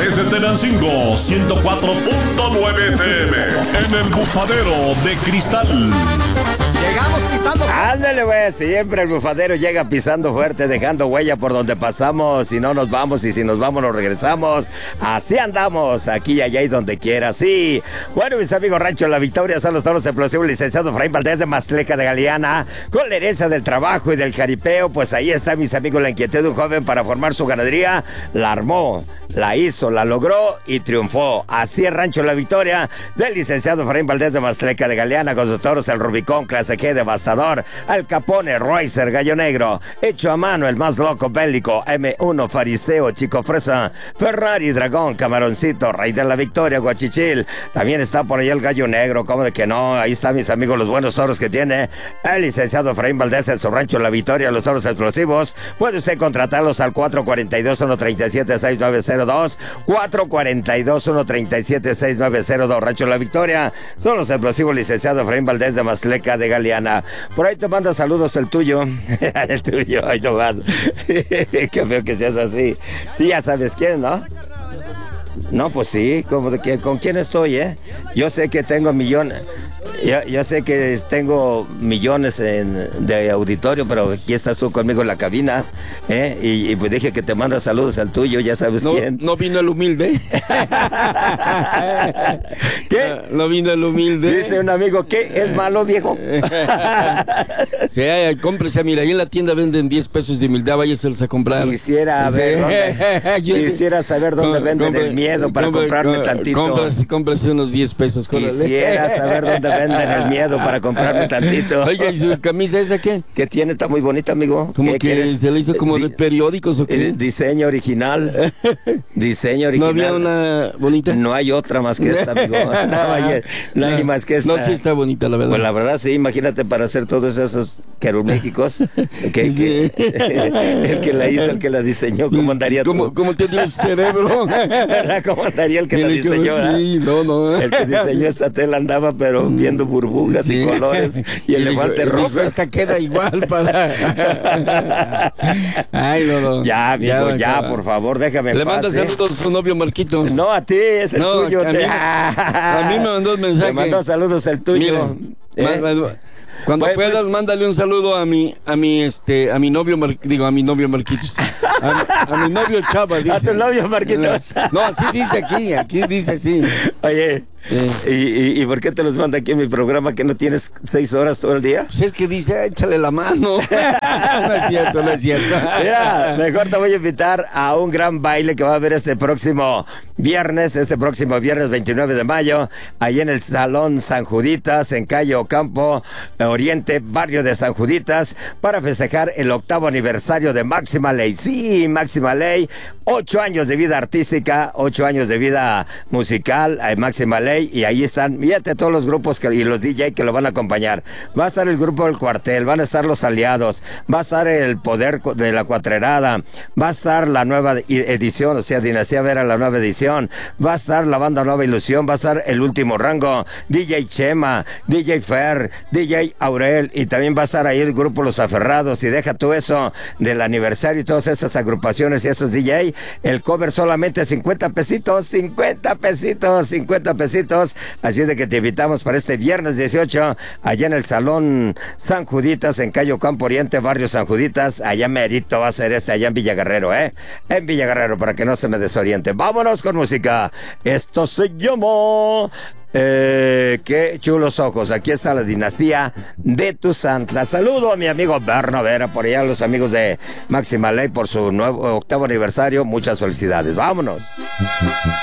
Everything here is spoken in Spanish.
Desde Tenancingo, 104.9 FM, en el Bufadero de Cristal. Llegamos pisando. Ándale, güey, siempre el bufadero llega pisando fuerte, dejando huella por donde pasamos. Si no nos vamos y si nos vamos nos regresamos. Así andamos, aquí y allá y donde quiera, sí. Bueno, mis amigos, Rancho La Victoria son los toros explosivos, licenciado Efraín Valdés de Maztleca de Galeana, con la herencia del trabajo y del jaripeo. Pues ahí está, mis amigos, la inquietud de un joven para formar su ganadería. La armó, la hizo, la logró y triunfó. Así es Rancho La Victoria del licenciado Efraín Valdés de Maztleca de Galeana, con sus toros el Rubicón, Clase G, Devastador, Al Capone, Roycer, Gallo Negro, Hecho a Mano, el más loco bélico, M1, Fariseo, Chico Fresa, Ferrari, Dragón, Camaroncito, Rey de la Victoria, Guachichil. También está por ahí el Gallo Negro, ¿cómo de que no? Ahí están, mis amigos, los buenos toros que tiene el licenciado Efraín Valdés en su Rancho La Victoria, los toros explosivos. Puede usted contratarlos al 442-137-6902, 442-137-6902, Rancho La Victoria. Son los explosivos, licenciado Efraín Valdés de Maztleca de Galeana. Por ahí te manda saludos el tuyo. El tuyo, ay no más. Qué feo que seas así. Sí, ya sabes quién, ¿no? No, pues sí, como de que, ¿con quién estoy, eh? Yo sé que tengo millones. Yo sé que tengo millones de auditorio, pero aquí estás tú conmigo en la cabina, ¿eh? Y pues dije que te manda saludos al tuyo, ya sabes quién. No vino el humilde. ¿Qué? No vino el humilde. Dice un amigo, ¿qué? ¿Es malo, viejo? Sí, cómprese, mira, ahí en la tienda venden 10 pesos de humildad, váyaselos a comprar. Quisiera saber dónde venden el miedo para comprarme tantito. Cómprese unos 10 pesos. Quisiera saber dónde venden el miedo para comprarme tantito. Oiga, ¿y su camisa esa qué? ¿Qué tiene? Está muy bonita, amigo. ¿Cómo que se le hizo como de periódicos o qué? Diseño original. Diseño original. ¿No había una bonita? No hay otra más que esta, amigo. No hay más que esta. No, sí está bonita, la verdad. Pues la verdad, sí, imagínate para hacer todos esos querubíquicos. El que la hizo, el que la diseñó, ¿cómo andaría tú? ¿Cómo te dio el cerebro? ¿Cómo andaría el que la diseñó? Sí, no. El que diseñó esta tela andaba, pero viendo burbujas y colores y elefantes rosas. Esta queda igual para... Ay, no. Ya, amigo, ya, por favor, déjame en paz. Le manda saludos a su novio Marquitos. No, a ti, es el tuyo. A mí me mandó un mensaje. Me mandó saludos el tuyo. Cuando puedas, mándale un saludo a mi novio Marquitos. A mi novio Chava, dice. A tu novio Marquitos. No, así dice aquí dice así. Oye, ¿y por qué te los manda aquí en mi programa que no tienes 6 horas todo el día? Pues es que dice, échale la mano. No es cierto. Mira, mejor te voy a invitar a un gran baile que va a haber este próximo viernes 29 de mayo, ahí en el Salón San Juditas, en calle Ocampo Oriente, barrio de San Juditas, para festejar el 8º aniversario de Máxima Ley. Sí, Máxima Ley, 8 años de vida artística, 8 años de vida musical, Máxima Ley, y ahí están, fíjate todos los grupos y los DJ que lo van a acompañar. Va a estar el grupo del Cuartel, van a estar los Aliados, va a estar el Poder de la Cuatrerada, va a estar la nueva edición, o sea, Dinastía Vera, la nueva edición, va a estar la banda Nueva Ilusión, va a estar el Último Rango, DJ Chema, DJ Fer, DJ Aurel, y también va a estar ahí el grupo Los Aferrados. Y deja tú eso del aniversario y todas esas agrupaciones y esos DJ, el cover solamente 50 pesitos, así de que te invitamos para este viernes 18, allá en el Salón San Juditas, en calle Ocampo Oriente, barrio San Juditas, allá merito va a ser allá en Villaguerrero, en Villaguerrero, para que no se me desoriente. Vámonos con música. Esto se llamó qué chulos ojos. Aquí está la dinastía de Tuzantla. Saludo a mi amigo Berno Vera, por allá a los amigos de Máxima Ley por su 8º aniversario. Muchas felicidades. Vámonos.